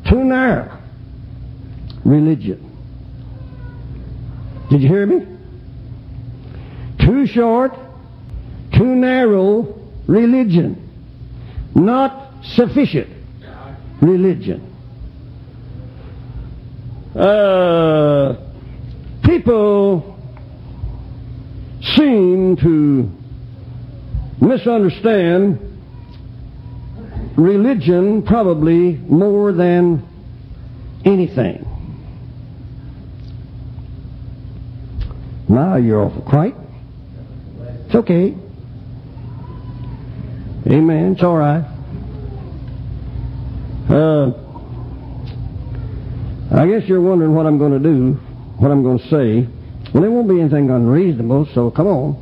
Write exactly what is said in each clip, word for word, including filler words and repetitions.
too narrow religion. Did you hear me? Too short, too narrow religion. Not sufficient religion. Uh, people seem to misunderstand religion probably more than anything. Now you're awful quiet. It's okay. Amen. It's all right. Uh, I guess you're wondering what I'm going to do, what I'm going to say. Well, it won't be anything unreasonable, so come on.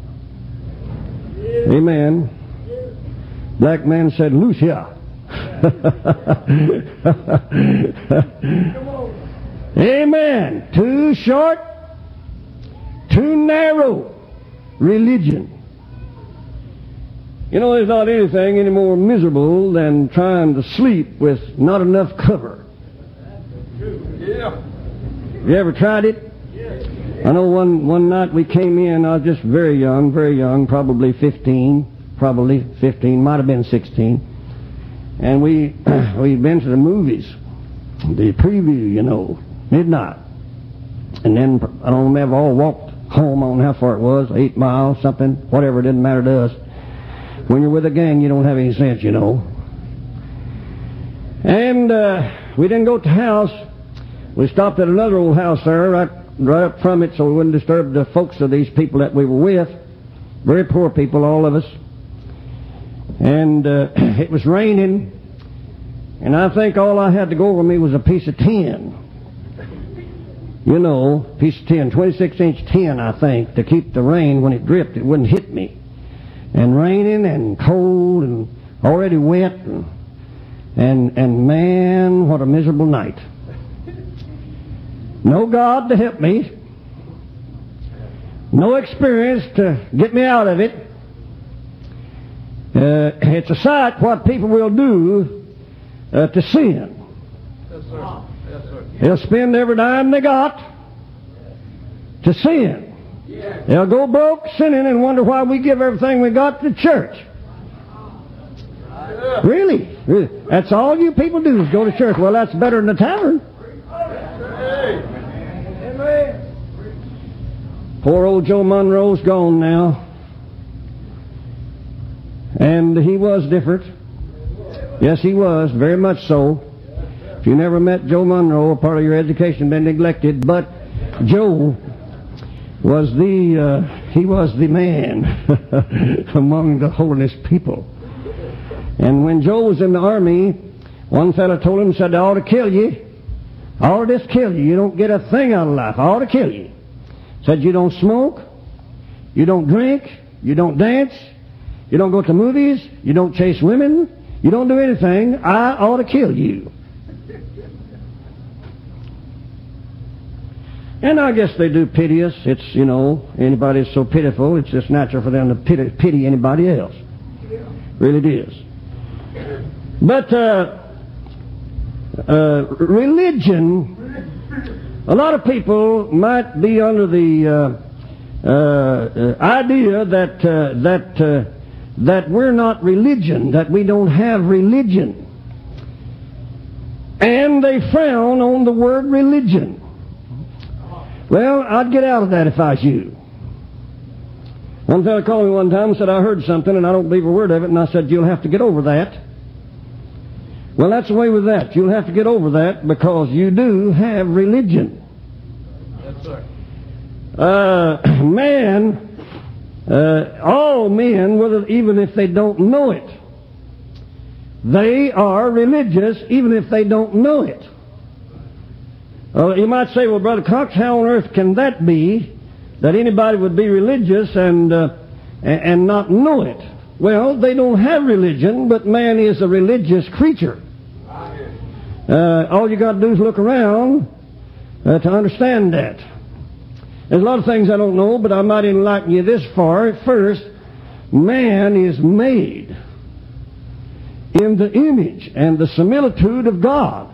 Amen. Black man said, loose here. Amen. Too short, too narrow religion. You know, there's not anything any more miserable than trying to sleep with not enough cover. Yeah. You ever tried it? I know one, one night we came in, I was just very young, very young, probably fifteen, probably fifteen, might have been sixteen. And we, we'd been to the movies, the preview, you know, midnight. And then, I don't know, we all walked home, I don't know how far it was, eight miles, something, whatever, it didn't matter to us. When you're with a gang, you don't have any sense, you know. And uh, we didn't go to the house. We stopped at another old house there, right, right up from it, so we wouldn't disturb the folks of these people that we were with. Very poor people, all of us. And uh, it was raining, and I think all I had to go over me was a piece of tin. You know, piece of tin, twenty-six inch tin, I think, to keep the rain, when it dripped, it wouldn't hit me. And raining and cold and already wet, and, and, and man, what a miserable night. No God to help me. No experience to get me out of it. Uh, it's a sight what people will do uh, to sin. Yes, sir. Yes, sir. They'll spend every dime they got to sin. They'll go broke sinning and wonder why we give everything we got to church. Really? Really? That's all you people do is go to church. Well, that's better than the tavern. Poor old Joe Monroe's gone now. And he was different. Yes, he was, very much so. If you never met Joe Monroe, a part of your education been neglected, but Joe was the, uh, he was the man among the holiness people. And when Joe was in the army, one fellow told him, said, I ought to kill you. I ought to just kill you. You don't get a thing out of life. I ought to kill you. Said, you don't smoke, you don't drink, you don't dance, you don't go to movies, you don't chase women, you don't do anything. I ought to kill you. And I guess they do pity us. It's, you know, anybody's so pitiful, it's just natural for them to pity, pity anybody else. Really it is. But uh, uh, religion, a lot of people might be under the uh, uh, idea that uh, that uh, that we're not religion, that we don't have religion. And they frown on the word religion. Well, I'd get out of that if I was you. One fellow called me one time and said, I heard something and I don't believe a word of it. And I said, you'll have to get over that. Well, that's the way with that. You'll have to get over that because you do have religion. Yes, sir. Uh, man, uh, all men, whether, even if they don't know it, they are religious even if they don't know it. Uh, you might say, well, Brother Cox, how on earth can that be, that anybody would be religious and, uh, and not know it? Well, they don't have religion, but man is a religious creature. Uh, all you got to do is look around uh, to understand that. There's a lot of things I don't know, but I might enlighten you this far. First, man is made in the image and the similitude of God.